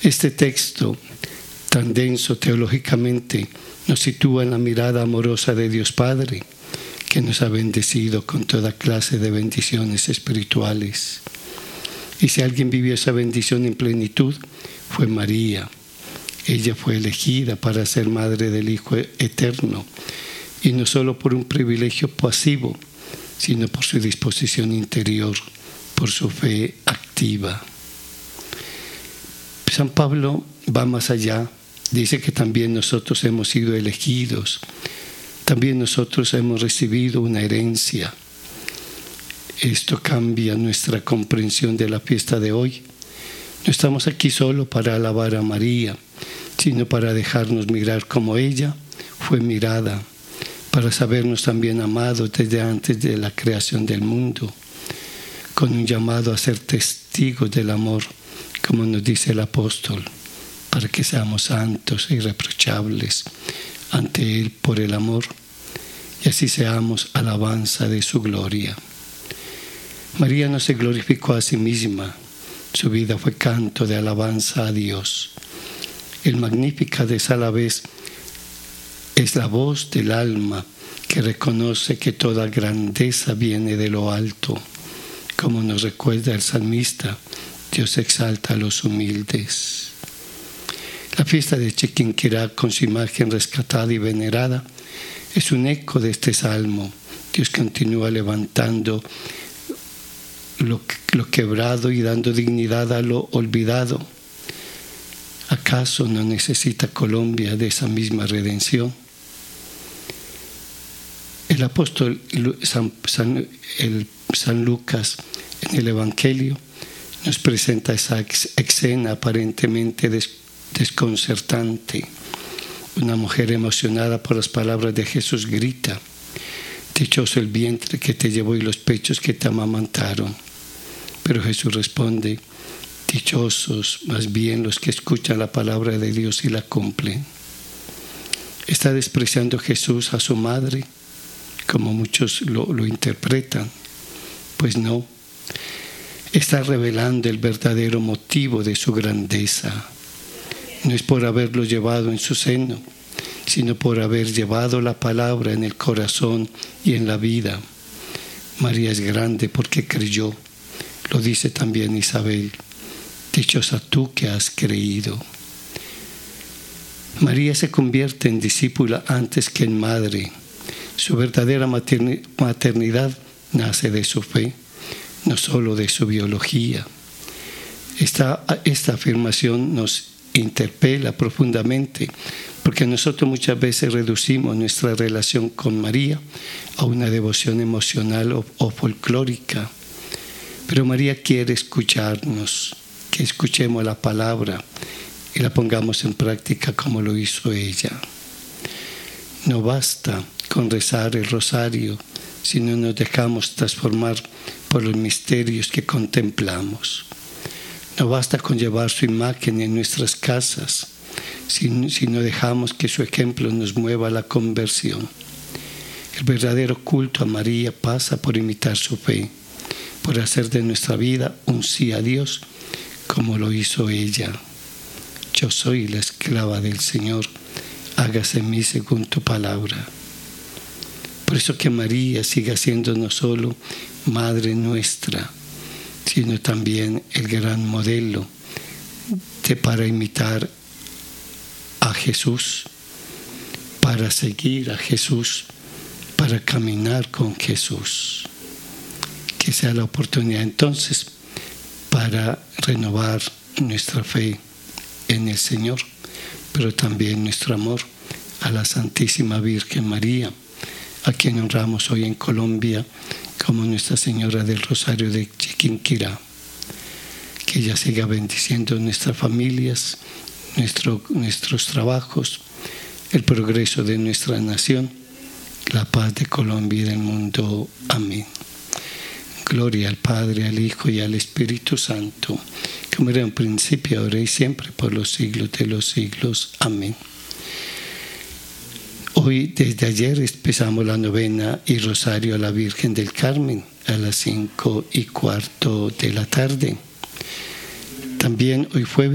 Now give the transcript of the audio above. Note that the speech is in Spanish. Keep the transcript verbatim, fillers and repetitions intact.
Este texto, tan denso teológicamente, nos sitúa en la mirada amorosa de Dios Padre, que nos ha bendecido con toda clase de bendiciones espirituales. Y si alguien vivió esa bendición en plenitud, fue María. Ella fue elegida para ser madre del Hijo Eterno, y no solo por un privilegio pasivo, sino por su disposición interior, por su fe activa. San Pablo va más allá, dice que también nosotros hemos sido elegidos, también nosotros hemos recibido una herencia. Esto cambia nuestra comprensión de la fiesta de hoy. No estamos aquí solo para alabar a María, sino para dejarnos mirar como ella fue mirada, para sabernos también amados desde antes de la creación del mundo, con un llamado a ser testigos del amor, como nos dice el apóstol, para que seamos santos e irreprochables ante Él por el amor, y así seamos alabanza de su gloria. María no se glorificó a sí misma, su vida fue canto de alabanza a Dios. El Magnificat es a la vez es la voz del alma que reconoce que toda grandeza viene de lo alto. Como nos recuerda el salmista, Dios exalta a los humildes. La fiesta de Chiquinquirá, con su imagen rescatada y venerada, es un eco de este salmo. Dios continúa levantando lo, lo quebrado y dando dignidad a lo olvidado. ¿Acaso no necesita Colombia de esa misma redención? El apóstol San, San, el, San Lucas en el Evangelio nos presenta esa escena aparentemente des, desconcertante. Una mujer emocionada por las palabras de Jesús grita: dichoso el vientre que te llevó y los pechos que te amamantaron. Pero Jesús responde: dichosos más bien los que escuchan la palabra de Dios y la cumplen. ¿Está despreciando Jesús a su madre, como muchos lo, lo interpretan? Pues no. Está revelando el verdadero motivo de su grandeza. No es por haberlo llevado en su seno, sino por haber llevado la palabra en el corazón y en la vida. María es grande porque creyó. Lo dice también Isabel: dichosa tú que has creído. María se convierte en discípula antes que en madre. Su verdadera maternidad nace de su fe, no solo de su biología. Esta, esta afirmación nos interpela profundamente, porque nosotros muchas veces reducimos nuestra relación con María a una devoción emocional o, o folclórica. Pero María quiere escucharnos, que escuchemos la palabra y la pongamos en práctica como lo hizo ella. No basta con rezar el rosario si no nos dejamos transformar por los misterios que contemplamos. No basta con llevar su imagen en nuestras casas si, si no dejamos que su ejemplo nos mueva a la conversión. El verdadero culto a María pasa por imitar su fe, por hacer de nuestra vida un sí a Dios, como lo hizo ella. Yo soy la esclava del Señor, hágase en mí según tu palabra. Por eso que María siga siendo no solo Madre nuestra, sino también el gran modelo de, para imitar a Jesús, para seguir a Jesús, para caminar con Jesús. Que sea la oportunidad entonces para renovar nuestra fe en el Señor, pero también nuestro amor a la Santísima Virgen María, a quien honramos hoy en Colombia como Nuestra Señora del Rosario de Chiquinquirá. Que ella siga bendiciendo nuestras familias, nuestro, nuestros trabajos, el progreso de nuestra nación, la paz de Colombia y del mundo. Amén. Gloria al Padre, al Hijo y al Espíritu Santo, como era en principio, ahora y siempre, por los siglos de los siglos. Amén. Hoy, desde ayer, empezamos la novena y rosario a la Virgen del Carmen a las cinco y cuarto de la tarde. También hoy fue